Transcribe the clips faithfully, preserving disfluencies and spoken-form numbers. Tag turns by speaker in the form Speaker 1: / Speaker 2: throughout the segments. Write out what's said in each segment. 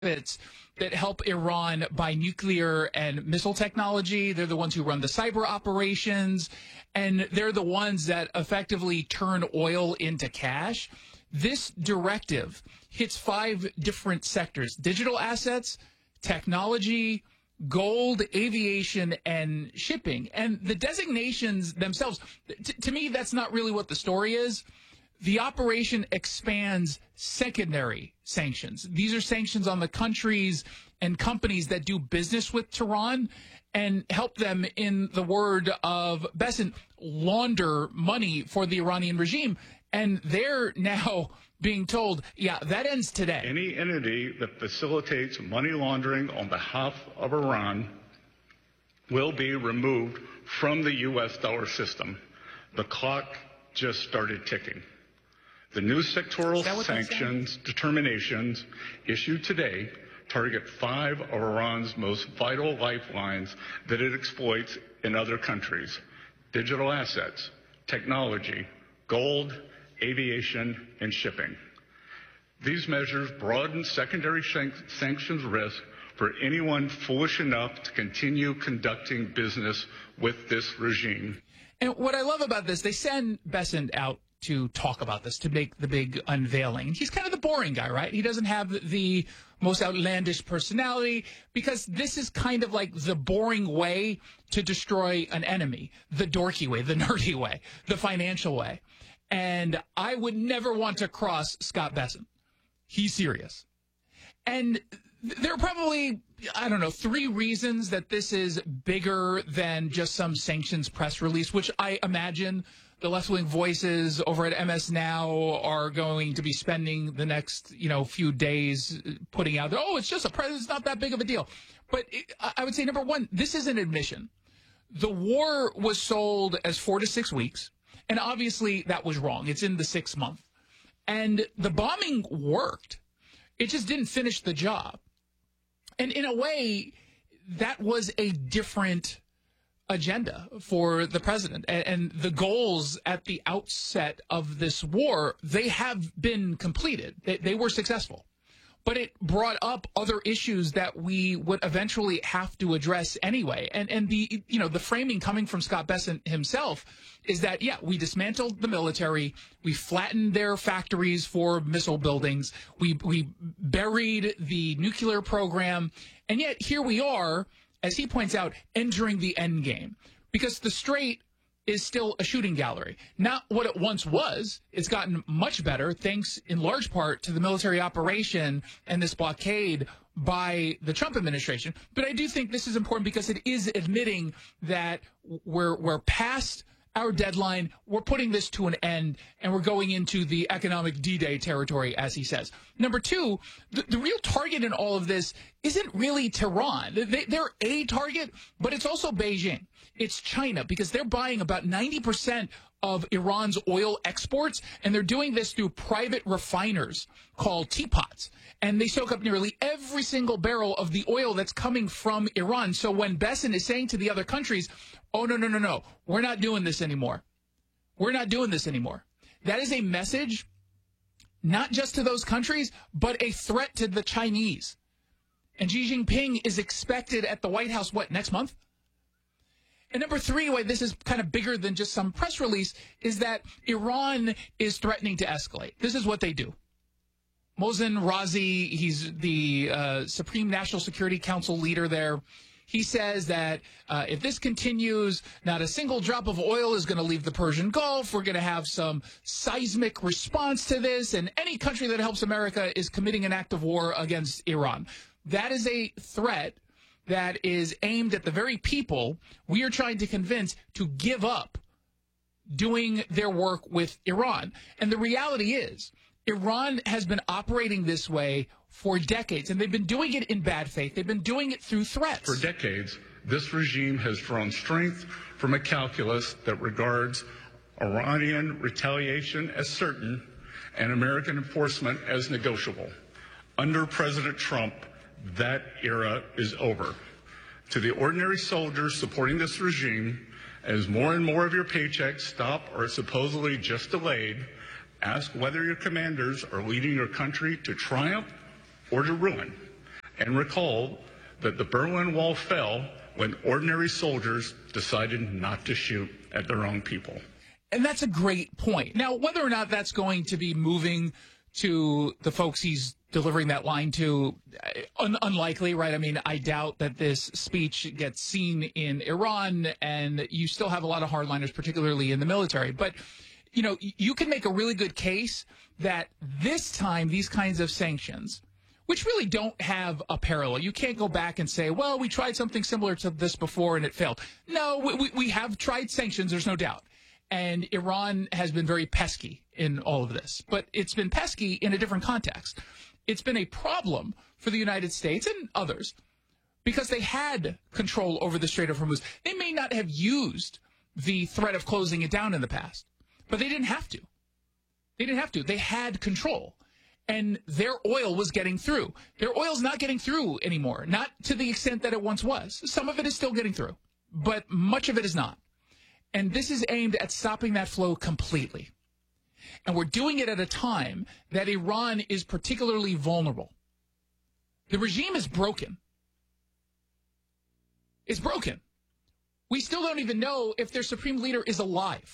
Speaker 1: that help Iran buy nuclear and missile technology. They're the ones who run the cyber operations, and they're the ones that effectively turn oil into cash. This directive hits five different sectors: digital assets, technology, gold, aviation, and shipping. And the designations themselves, t- to me, that's not really what the story is. The operation expands secondary sanctions. These are sanctions on the countries and companies that do business with Tehran and help them, in the word of Bessent, launder money for the Iranian regime. And they're now being told, yeah, that ends today.
Speaker 2: Any entity that facilitates money laundering on behalf of Iran will be removed from the U S dollar system. The clock just started ticking. The new sectoral sanctions determinations issued today target five of Iran's most vital lifelines that it exploits in other countries: digital assets, technology, gold, aviation, and shipping. These measures broaden secondary sanctions risk for anyone foolish enough to continue conducting business with this regime.
Speaker 1: And what I love about this, they send Bessent out to talk about this, to make the big unveiling. He's kind of the boring guy, right? He doesn't have the most outlandish personality, because this is kind of like the boring way to destroy an enemy, the dorky way, the nerdy way, the financial way. And I would never want to cross Scott Bessent. He's serious. And there are probably, I don't know, three reasons that this is bigger than just some sanctions press release, which I imagine the left-wing voices over at M S Now are going to be spending the next, you know, few days putting out, oh, it's just a press, it's not that big of a deal. But it, I would say, number one, this is an admission. The war was sold as four to six weeks, and obviously that was wrong. It's in the sixth month. And the bombing worked. It just didn't finish the job. And in a way, that was a different agenda for the president. And, and the goals at the outset of this war, they have been completed. They, they were successful. But it brought up other issues that we would eventually have to address anyway. And and the you know the framing coming from Scott Bessent himself is that, yeah, we dismantled the military, we flattened their factories for missile buildings, we we buried the nuclear program, and yet here we are, as he points out, entering the end game, because the Strait is still a shooting gallery. Not what it once was. It's gotten much better, thanks in large part to the military operation and this blockade by the Trump administration. But I do think this is important because it is admitting that we're we're past our deadline. We're putting this to an end, and we're going into the economic D-Day territory, as he says. Number two, the, the real target in all of this isn't really Tehran. They, they're a target, but it's also Beijing. It's China, because they're buying about ninety percent of Iran's oil exports, and they're doing this through private refiners called teapots. And they soak up nearly every single barrel of the oil that's coming from Iran. So when Bessent is saying to the other countries, oh, no, no, no, no, we're not doing this anymore. We're not doing this anymore. That is a message not just to those countries, but a threat to the Chinese. And Xi Jinping is expected at the White House, what, next month? And number three, why this is kind of bigger than just some press release, is that Iran is threatening to escalate. This is what they do. Mohsen Razi, he's the uh, Supreme National Security Council leader there. He says that uh, if this continues, not a single drop of oil is going to leave the Persian Gulf. We're going to have some seismic response to this, and any country that helps America is committing an act of war against Iran. That is a threat that is aimed at the very people we are trying to convince to give up doing their work with Iran. And the reality is, Iran has been operating this way for decades, and they've been doing it in bad faith. They've been doing it through threats.
Speaker 2: For decades, this regime has drawn strength from a calculus that regards Iranian retaliation as certain and American enforcement as negotiable. Under President Trump, that era is over. To the ordinary soldiers supporting this regime, as more and more of your paychecks stop or are supposedly just delayed, ask whether your commanders are leading your country to triumph or to ruin. And recall that the Berlin Wall fell when ordinary soldiers decided not to shoot at their own people.
Speaker 1: And that's a great point. Now, whether or not that's going to be moving to the folks he's delivering that line to, un- unlikely, right? I mean, I doubt that this speech gets seen in Iran, and you still have a lot of hardliners, particularly in the military. But, you know, you can make a really good case that this time these kinds of sanctions, which really don't have a parallel. You can't go back and say, well, we tried something similar to this before and it failed. No, we, we have tried sanctions, there's no doubt. And Iran has been very pesky in all of this. But it's been pesky in a different context. It's been a problem for the United States and others because they had control over the Strait of Hormuz. They may not have used the threat of closing it down in the past, but they didn't have to. They didn't have to. They had control. And their oil was getting through. Their oil's not getting through anymore, not to the extent that it once was. Some of it is still getting through, but much of it is not. And this is aimed at stopping that flow completely. And we're doing it at a time that Iran is particularly vulnerable. The regime is broken. It's broken. We still don't even know if their supreme leader is alive.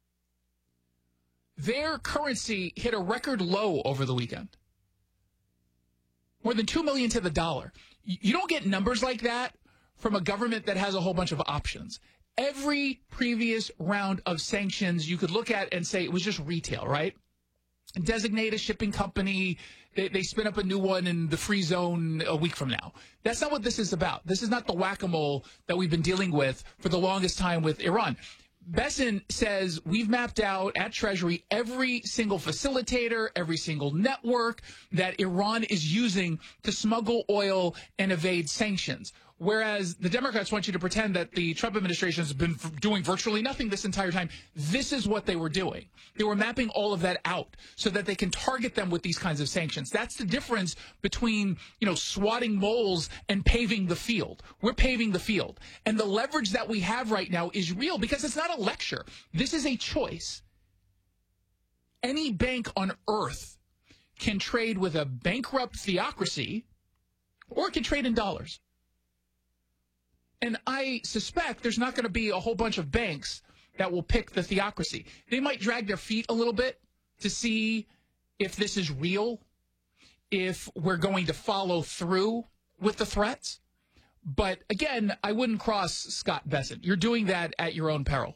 Speaker 1: Their currency hit a record low over the weekend. More than two million to the dollar. You don't get numbers like that from a government that has a whole bunch of options. Every previous round of sanctions you could look at and say it was just retail, right? Designate a shipping company. They, they spin up a new one in the free zone a week from now. That's not what this is about. This is not the whack-a-mole that we've been dealing with for the longest time with Iran. Bessent says we've mapped out at Treasury every single facilitator, every single network that Iran is using to smuggle oil and evade sanctions. Whereas the Democrats want you to pretend that the Trump administration has been doing virtually nothing this entire time. This is what they were doing. They were mapping all of that out so that they can target them with these kinds of sanctions. That's the difference between, you know, swatting moles and paving the field. We're paving the field. And the leverage that we have right now is real because it's not a lecture. This is a choice. Any bank on earth can trade with a bankrupt theocracy or it can trade in dollars. And I suspect there's not going to be a whole bunch of banks that will pick the theocracy. They might drag their feet a little bit to see if this is real, if we're going to follow through with the threats. But again, I wouldn't cross Scott Bessent. You're doing that at your own peril.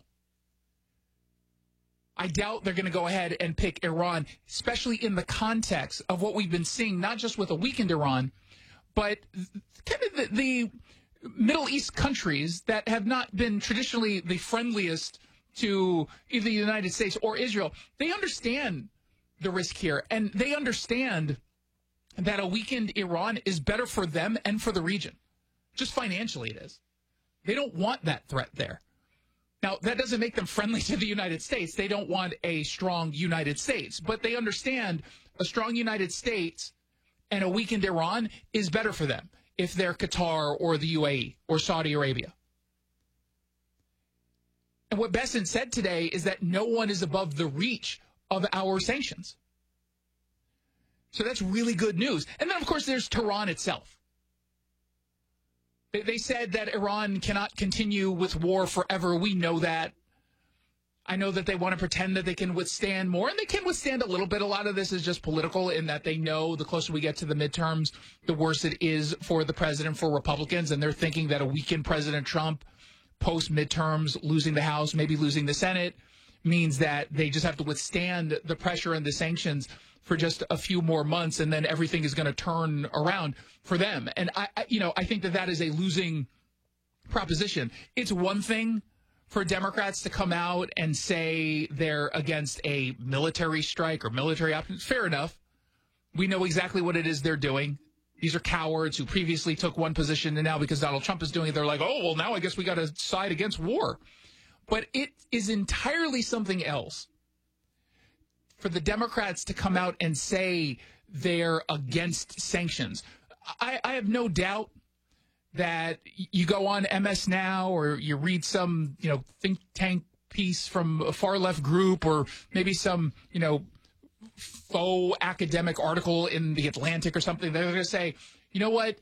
Speaker 1: I doubt they're going to go ahead and pick Iran, especially in the context of what we've been seeing, not just with a weakened Iran, but kind of the, the Middle East countries that have not been traditionally the friendliest to either the United States or Israel. They understand the risk here, and they understand that a weakened Iran is better for them and for the region. Just financially it is. They don't want that threat there. Now, that doesn't make them friendly to the United States. They don't want a strong United States, but they understand a strong United States and a weakened Iran is better for them if they're Qatar or the U A E or Saudi Arabia. And what Bessent said today is that no one is above the reach of our sanctions. So that's really good news. And then, of course, there's Tehran itself. They, they said that Iran cannot continue with war forever. We know that. I know that they want to pretend that they can withstand more, and they can withstand a little bit. A lot of this is just political in that they know the closer we get to the midterms, the worse it is for the president, for Republicans, and they're thinking that a weakened President Trump post-midterms, losing the House, maybe losing the Senate, means that they just have to withstand the pressure and the sanctions for just a few more months, and then everything is going to turn around for them. And, I, I, you know, I think that that is a losing proposition. It's one thing for Democrats to come out and say they're against a military strike or military options. Fair enough. We know exactly what it is they're doing. These are cowards who previously took one position, and now because Donald Trump is doing it, they're like, oh, well, now I guess we got to side against war. But it is entirely something else for the Democrats to come out and say they're against sanctions. I, I have no doubt that you go on M S Now or you read some, you know, think tank piece from a far left group or maybe some, you know, faux academic article in The Atlantic or something. They're going to say, you know what,